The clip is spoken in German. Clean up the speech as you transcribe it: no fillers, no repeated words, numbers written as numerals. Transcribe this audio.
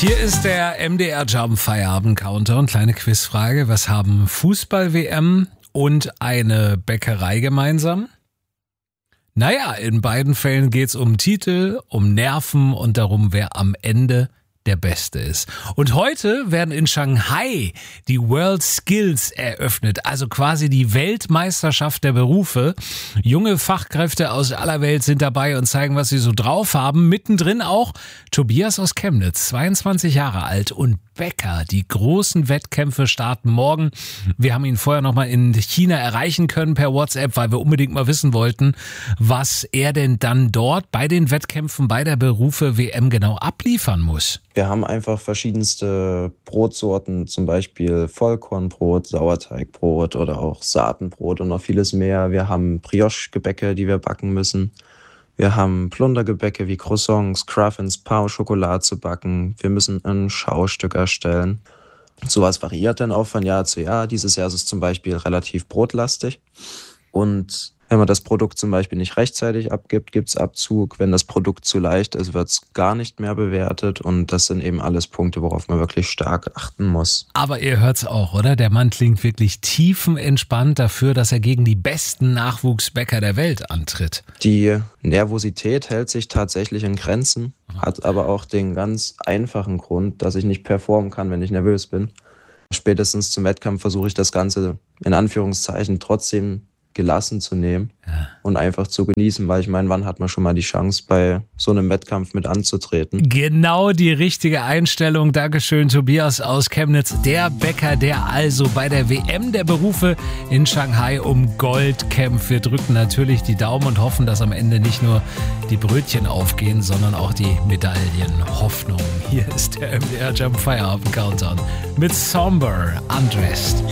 Hier ist der MDR Jump Feierabend Countdown. Kleine Quizfrage. Was haben Fußball-WM und eine Bäckerei gemeinsam? Naja, in beiden Fällen geht's um Titel, um Nerven und darum, wer am Ende der Beste ist. Und heute werden in Shanghai die World Skills eröffnet, also quasi die Weltmeisterschaft der Berufe. Junge Fachkräfte aus aller Welt sind dabei und zeigen, was sie so drauf haben. Mittendrin auch Tobias aus Chemnitz, 22 Jahre alt und Bäcker. Die großen Wettkämpfe starten morgen. Wir haben ihn vorher noch mal in China erreichen können per WhatsApp, weil wir unbedingt mal wissen wollten, was er denn dann dort bei den Wettkämpfen bei der Berufe WM genau abliefern muss. Wir haben einfach verschiedenste Brotsorten, zum Beispiel Vollkornbrot, Sauerteigbrot oder auch Saatenbrot und noch vieles mehr. Wir haben Brioche-Gebäcke, die wir backen müssen. Wir haben Plundergebäcke wie Croissants, Cruffins, Pain au Chocolat zu backen. Wir müssen ein Schaustück erstellen. Sowas variiert dann auch von Jahr zu Jahr. Dieses Jahr ist es zum Beispiel relativ brotlastig. Und wenn man das Produkt zum Beispiel nicht rechtzeitig abgibt, gibt es Abzug. Wenn das Produkt zu leicht ist, wird es gar nicht mehr bewertet. Und das sind eben alles Punkte, worauf man wirklich stark achten muss. Aber ihr hört's auch, oder? Der Mann klingt wirklich tiefenentspannt dafür, dass er gegen die besten Nachwuchsbäcker der Welt antritt. Die Nervosität hält sich tatsächlich in Grenzen, hat aber auch den ganz einfachen Grund, dass ich nicht performen kann, wenn ich nervös bin. Spätestens zum Wettkampf versuche ich das Ganze in Anführungszeichen trotzdem gelassen zu nehmen und einfach zu genießen, weil ich meine, wann hat man schon mal die Chance, bei so einem Wettkampf mit anzutreten? Genau die richtige Einstellung. Dankeschön, Tobias aus Chemnitz, der Bäcker, der also bei der WM der Berufe in Shanghai um Gold kämpft. Wir drücken natürlich die Daumen und hoffen, dass am Ende nicht nur die Brötchen aufgehen, sondern auch die Medaillen. Hoffnung. Hier ist der MDR Jump Feierabend Countdown mit Somber Undressed.